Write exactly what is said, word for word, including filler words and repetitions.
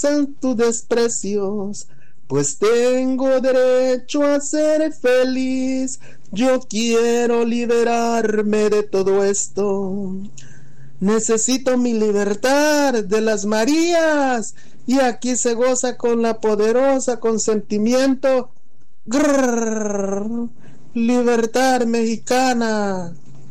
en tus desprecios, pues tengo derecho a ser feliz. Yo quiero liberarme de todo esto. Necesito mi libertad de las Marías. Y aquí se goza con la poderosa consentimiento. Grrr, libertad mexicana.